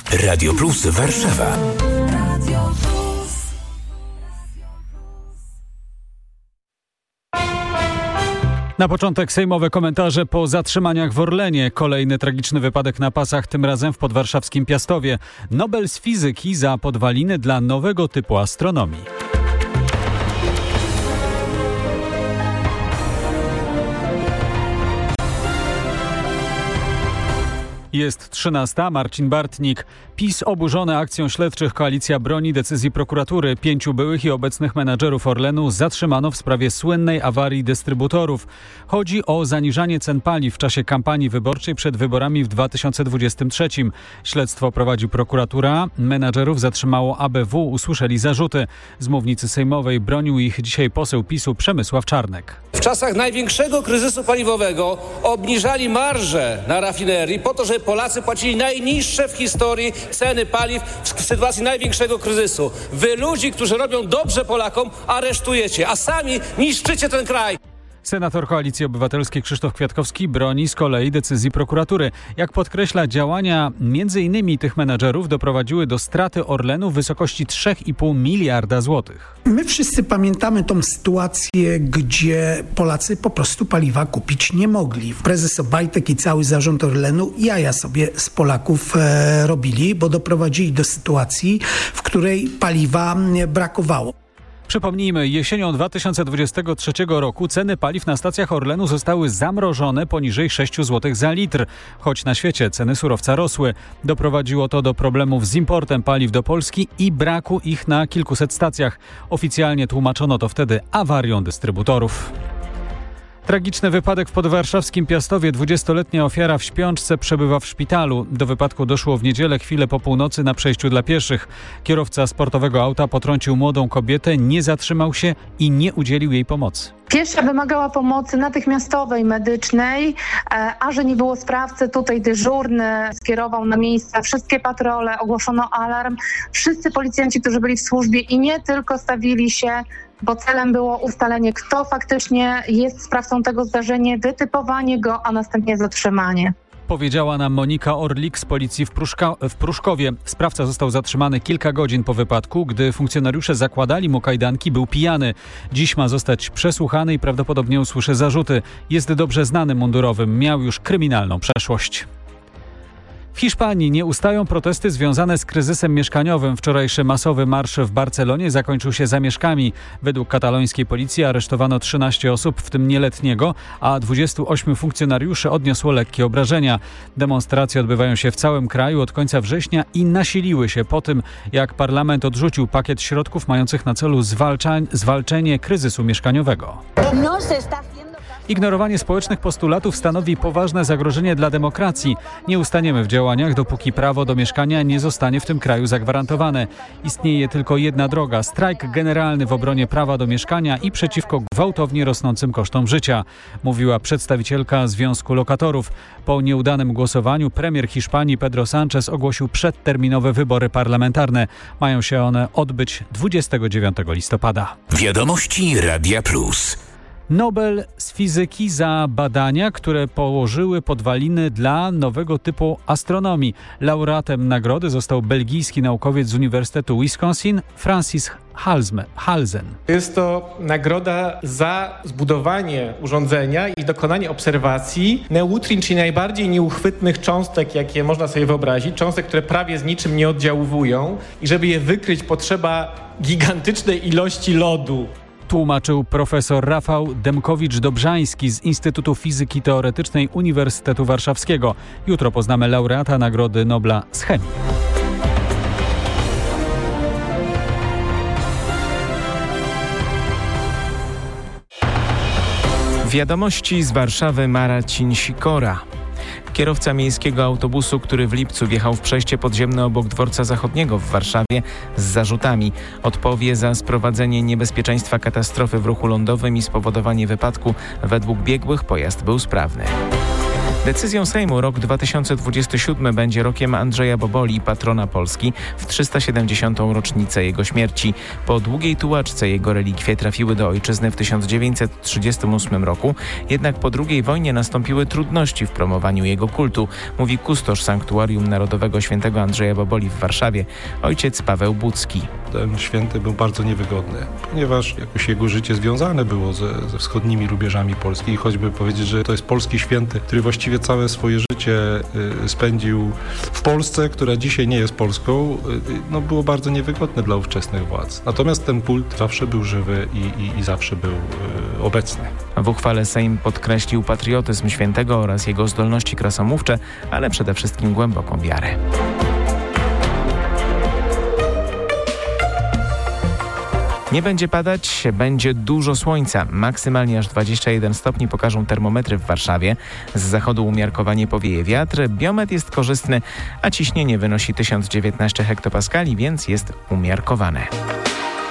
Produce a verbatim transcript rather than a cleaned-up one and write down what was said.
Radio Plus Warszawa. Na początek sejmowe komentarze po zatrzymaniach w Orlenie. Kolejny tragiczny wypadek na pasach, tym razem w podwarszawskim Piastowie. Nobel z fizyki za podwaliny dla nowego typu astronomii. Jest trzynasta. Marcin Bartnik. PiS oburzony akcją śledczych. Koalicja broni decyzji prokuratury. Pięciu byłych i obecnych menadżerów Orlenu zatrzymano w sprawie słynnej awarii dystrybutorów. Chodzi o zaniżanie cen paliw w czasie kampanii wyborczej przed wyborami w dwa tysiące dwudziestym trzecim. Śledztwo prowadzi prokuratura. Menadżerów zatrzymało A B W. Usłyszeli zarzuty. Z mównicy sejmowej bronił ich dzisiaj poseł PiSu Przemysław Czarnek. W czasach największego kryzysu paliwowego obniżali marże na rafinerii po to, żeby Polacy płacili najniższe w historii ceny paliw w sytuacji największego kryzysu. Wy ludzi, którzy robią dobrze Polakom, aresztujecie, a sami niszczycie ten kraj. Senator Koalicji Obywatelskiej Krzysztof Kwiatkowski broni z kolei decyzji prokuratury. Jak podkreśla, działania między innymi tych menadżerów doprowadziły do straty Orlenu w wysokości trzy i pół miliarda złotych. My wszyscy pamiętamy tą sytuację, gdzie Polacy po prostu paliwa kupić nie mogli. Prezes Obajtek i cały zarząd Orlenu jaja sobie z Polaków e, robili, bo doprowadzili do sytuacji, w której paliwa brakowało. Przypomnijmy, jesienią dwa tysiące dwudziestego trzeciego roku ceny paliw na stacjach Orlenu zostały zamrożone poniżej sześć złotych za litr, choć na świecie ceny surowca rosły. Doprowadziło to do problemów z importem paliw do Polski i braku ich na kilkuset stacjach. Oficjalnie tłumaczono to wtedy awarią dystrybutorów. Tragiczny wypadek w podwarszawskim Piastowie. dwudziestoletnia ofiara w śpiączce przebywa w szpitalu. Do wypadku doszło w niedzielę chwilę po północy na przejściu dla pieszych. Kierowca sportowego auta potrącił młodą kobietę, nie zatrzymał się i nie udzielił jej pomocy. Piesza wymagała pomocy natychmiastowej, medycznej, a że nie było sprawcy, tutaj dyżurny skierował na miejsce wszystkie patrole, ogłoszono alarm. Wszyscy policjanci, którzy byli w służbie i nie tylko stawili się, bo celem było ustalenie, kto faktycznie jest sprawcą tego zdarzenia, wytypowanie go, a następnie zatrzymanie. Powiedziała nam Monika Orlik z policji w, Pruszka, w Pruszkowie. Sprawca został zatrzymany kilka godzin po wypadku. Gdy funkcjonariusze zakładali mu kajdanki, był pijany. Dziś ma zostać przesłuchany i prawdopodobnie usłyszy zarzuty. Jest dobrze znanym mundurowym. Miał już kryminalną przeszłość. W Hiszpanii nie ustają protesty związane z kryzysem mieszkaniowym. Wczorajszy masowy marsz w Barcelonie zakończył się zamieszkami. Według katalońskiej policji aresztowano trzynaście osób, w tym nieletniego, a dwudziestu ośmiu funkcjonariuszy odniosło lekkie obrażenia. Demonstracje odbywają się w całym kraju od końca września i nasiliły się po tym, jak parlament odrzucił pakiet środków mających na celu zwalcza- zwalczenie kryzysu mieszkaniowego. Ignorowanie społecznych postulatów stanowi poważne zagrożenie dla demokracji. Nie ustaniemy w działaniach, dopóki prawo do mieszkania nie zostanie w tym kraju zagwarantowane. Istnieje tylko jedna droga – strajk generalny w obronie prawa do mieszkania i przeciwko gwałtownie rosnącym kosztom życia, mówiła przedstawicielka Związku Lokatorów. Po nieudanym głosowaniu premier Hiszpanii Pedro Sánchez ogłosił przedterminowe wybory parlamentarne. Mają się one odbyć dwudziestego dziewiątego listopada. Wiadomości Radia Plus. Nobel z fizyki za badania, które położyły podwaliny dla nowego typu astronomii. Laureatem nagrody został belgijski naukowiec z Uniwersytetu Wisconsin, Francis Halzen. Jest to nagroda za zbudowanie urządzenia i dokonanie obserwacji neutrin, czyli najbardziej nieuchwytnych cząstek, jakie można sobie wyobrazić. Cząstek, które prawie z niczym nie oddziaływują i żeby je wykryć, potrzeba gigantycznej ilości lodu. Tłumaczył profesor Rafał Demkowicz-Dobrzański z Instytutu Fizyki Teoretycznej Uniwersytetu Warszawskiego. Jutro poznamy laureata Nagrody Nobla z chemii. Wiadomości z Warszawy, Marcin Sikora. Kierowca miejskiego autobusu, który w lipcu wjechał w przejście podziemne obok dworca zachodniego w Warszawie z zarzutami, odpowie za sprowadzenie niebezpieczeństwa katastrofy w ruchu lądowym i spowodowanie wypadku. Według biegłych pojazd był sprawny. Decyzją Sejmu rok dwa tysiące dwudziesty siódmy będzie rokiem Andrzeja Boboli, patrona Polski, w trzysta siedemdziesiątą rocznicę jego śmierci. Po długiej tułaczce jego relikwie trafiły do ojczyzny w tysiąc dziewięćset trzydziestym ósmym roku, jednak po drugiej wojnie nastąpiły trudności w promowaniu jego kultu, mówi kustosz Sanktuarium Narodowego Świętego Andrzeja Boboli w Warszawie, ojciec Paweł Budzki. Ten święty był bardzo niewygodny, ponieważ jakoś jego życie związane było ze, ze wschodnimi rubieżami Polski i choćby powiedzieć, że to jest polski święty, który właściwie całe swoje życie y, spędził w Polsce, która dzisiaj nie jest Polską, y, no było bardzo niewygodne dla ówczesnych władz. Natomiast ten kult zawsze był żywy i, i, i zawsze był y, obecny. W uchwale Sejm podkreślił patriotyzm świętego oraz jego zdolności krasomówcze, ale przede wszystkim głęboką wiarę. Nie będzie padać, będzie dużo słońca. Maksymalnie aż dwadzieścia jeden stopni pokażą termometry w Warszawie. Z zachodu umiarkowanie powieje wiatr, biometr jest korzystny, a ciśnienie wynosi tysiąc dziewiętnaście hektopaskali, więc jest umiarkowane.